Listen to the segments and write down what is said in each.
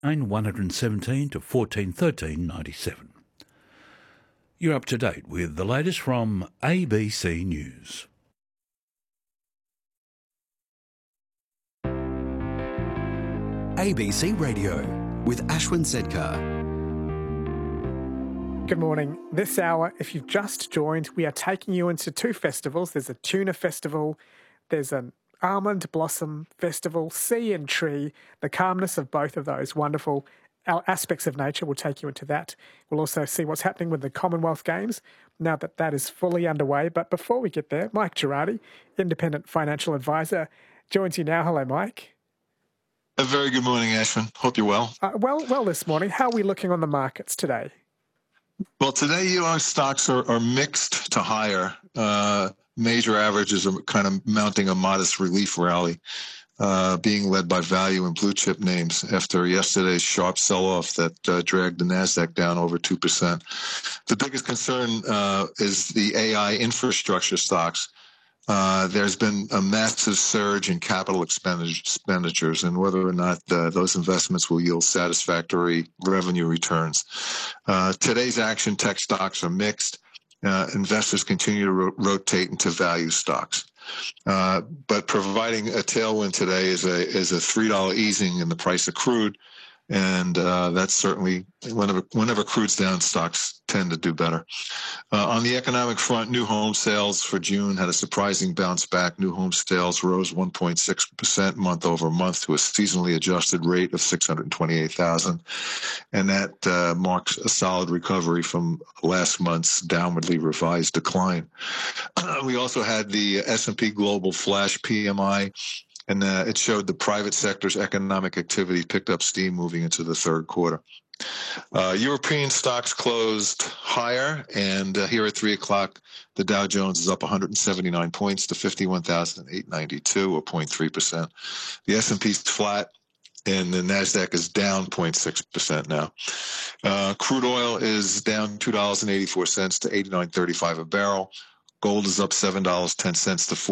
117 to 1413.97. You're up to date with the latest from ABC News. ABC Radio with Ashwin Sedkar. Good morning. This hour, if you've just joined, we are taking you into two festivals. There's a tuna festival, there's an almond blossom festival, sea and tree. The calmness of both of those wonderful aspects of nature will take you into that. We'll also see what's happening with the Commonwealth Games now that that is fully underway. But before we get there, Mike Girardi, independent financial advisor, joins you now. Hello, Mike. A very good morning, Ashwin. Hope you're well. Well this morning. How are we looking on the markets today? Well, today U.S. stocks are mixed to higher. Major averages are kind of mounting a modest relief rally, being led by value and blue chip names after yesterday's sharp sell-off that dragged the NASDAQ down over 2%. The biggest concern is the AI infrastructure stocks. There's been a massive surge in capital expenditures and whether or not those investments will yield satisfactory revenue returns. Today's action tech stocks are mixed. Investors continue to rotate into value stocks. But providing a tailwind today is a $3 easing in the price of crude. And that's certainly, whenever crude's down, stocks tend to do better. On the economic front, new home sales for June had a surprising bounce back. New home sales rose 1.6% month over month to a seasonally adjusted rate of 628,000. And that marks a solid recovery from last month's downwardly revised decline. We also had the S&P Global Flash PMI. And it showed the private sector's economic activity picked up steam moving into the third quarter. European stocks closed higher, and here at 3 o'clock, the Dow Jones is up 179 points to 51,892, or 0.3%. The S&P's flat, and the NASDAQ is down 0.6% now. Crude oil is down $2.84 to $89.35 a barrel. Gold is up $7.10 to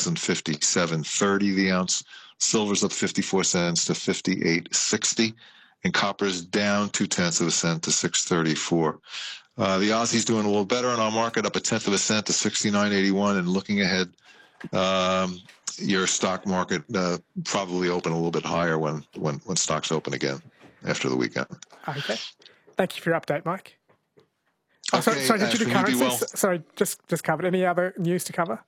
$4,057.30 the ounce. Silver's up 54 cents to 58.60, and copper is down 0.2 cents to 6.34. The Aussie's doing a little better in our market, up 0.1 cent to 69.81. And looking ahead, your stock market probably open a little bit higher when stocks open again after the weekend. Okay, thank you for your update, Mike. Okay, sorry, did you do currencies? Well. Sorry, just covered. Any other news to cover?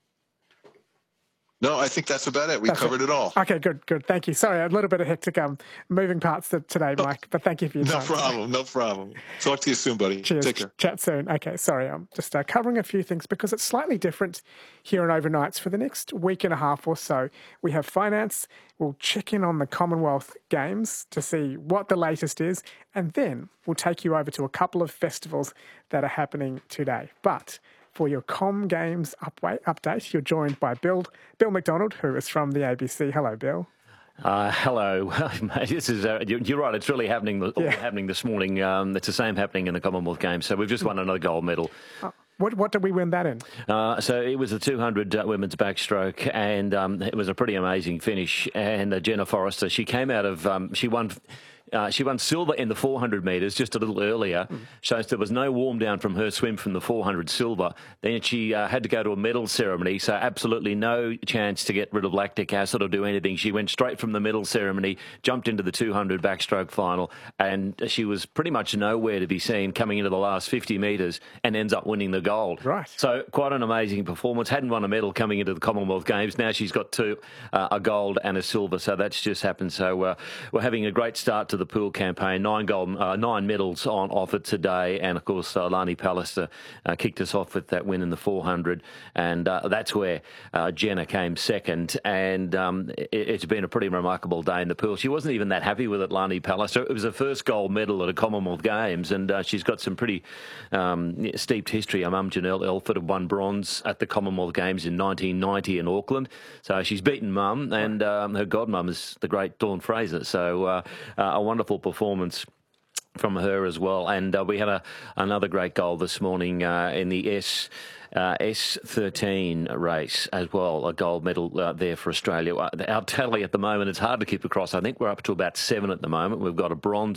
No, I think that's about it. We covered it all. Okay, good. Thank you. Sorry, a little bit of hectic moving parts today, Mike, but thank you for your time. No problem. Talk to you soon, buddy. Cheers. Take care. Chat soon. Okay, sorry, I'm just covering a few things because it's slightly different here on Overnights. For the next week and a half or so, we have finance. We'll check in on the Commonwealth Games to see what the latest is, and then we'll take you over to a couple of festivals that are happening today. But for your Com Games update, you're joined by Bill McDonald, who is from the ABC. Hello, Bill. Hello. This is you're right. It's really happening. Happening this morning. It's the same happening in the Commonwealth Games. So we've just won another gold medal. What did we win that in? So it was the 200 women's backstroke, and it was a pretty amazing finish. And Jenna Forrester, she came out of she won silver in the 400 metres just a little earlier, so there was no warm down from her swim from the 400 silver. Then she had to go to a medal ceremony, so absolutely no chance to get rid of lactic acid or do anything. She went straight from the medal ceremony, jumped into the 200 backstroke final, and she was pretty much nowhere to be seen coming into the last 50 metres and ends up winning the gold. Right. So quite an amazing performance. Hadn't won a medal coming into the Commonwealth Games. Now she's got two, a gold and a silver, so that's just happened. So we're having a great start to the pool campaign. 9 medals on offer today, and of course Lani Pallister kicked us off with that win in the 400, and that's where Jenna came second, and it's been a pretty remarkable day in the pool. She wasn't even that happy with it, Lani Pallister. It was her first gold medal at a Commonwealth Games, and she's got some pretty steeped history. Her mum Janelle Elford had won bronze at the Commonwealth Games in 1990 in Auckland, so she's beaten mum, and her godmum is the great Dawn Fraser, so a wonderful performance from her as well. And we had another great goal this morning in the S13 race as well, a gold medal there for Australia. Our tally at the moment, it's hard to keep across. I think we're up to about 7 at the moment. We've got a bronze